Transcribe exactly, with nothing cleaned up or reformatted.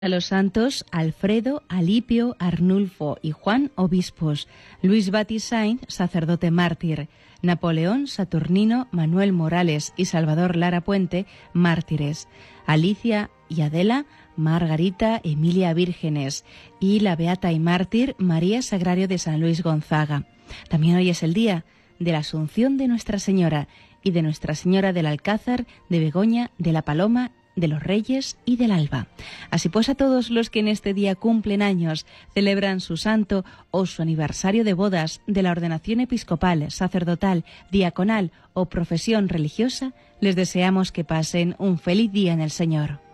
A los santos Alfredo, Alipio, Arnulfo y Juan, obispos; Luis Batisain, sacerdote mártir; Napoleón, Saturnino, Manuel Morales y Salvador Lara Puente, mártires; Alicia y Adela, Margarita, Emilia, vírgenes; y la beata y mártir María Sagrario de San Luis Gonzaga. También hoy es el día de la Asunción de Nuestra Señora y de Nuestra Señora del Alcázar, de Begoña, de la Paloma, de los Reyes y del Alba. Así pues, a todos los que en este día cumplen años, celebran su santo o su aniversario de bodas, de la ordenación episcopal, sacerdotal, diaconal o profesión religiosa, les deseamos que pasen un feliz día en el Señor.